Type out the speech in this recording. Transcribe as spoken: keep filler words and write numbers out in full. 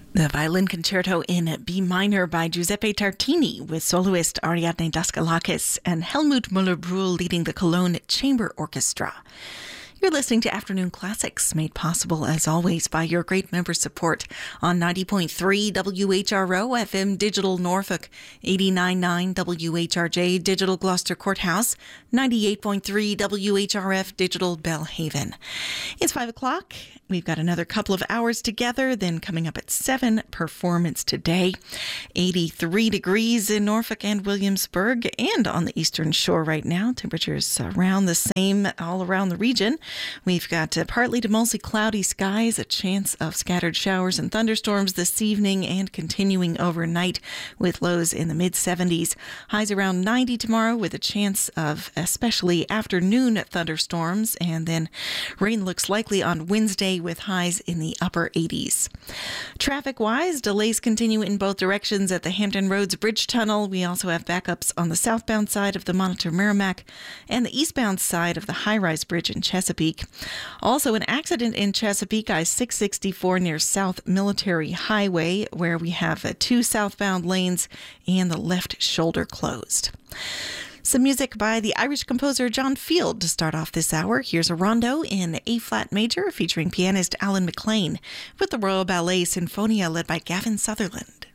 The violin concerto in B minor by Giuseppe Tartini with soloist Ariadne Daskalakis and Helmut Müller-Brühl leading the Cologne Chamber Orchestra. You're listening to Afternoon Classics, made possible, as always, by your great member support on ninety point three W H R O F M Digital Norfolk, eighty-nine point nine W H R J Digital Gloucester Courthouse, ninety-eight point three W H R F Digital Belhaven. It's five o'clock. We've got another couple of hours together. Then coming up at seven, Performance Today. eighty-three degrees in Norfolk and Williamsburg and on the Eastern Shore right now. Temperatures around the same all around the region. We've got uh, partly to mostly cloudy skies, a chance of scattered showers and thunderstorms this evening and continuing overnight with lows in the mid seventies. Highs around ninety tomorrow with a chance of especially afternoon thunderstorms, and then rain looks likely on Wednesday with highs in the upper eighties. Traffic-wise, delays continue in both directions at the Hampton Roads Bridge Tunnel. We also have backups on the southbound side of the Monitor Merrimack and the eastbound side of the High-Rise Bridge in Chesapeake. Also, an accident in Chesapeake, I six sixty-four near South Military Highway, where we have uh, two southbound lanes and the left shoulder closed. Some music by the Irish composer John Field to start off this hour. Here's a rondo in A-flat major featuring pianist Alan McLean with the Royal Ballet Sinfonia led by Gavin Sutherland.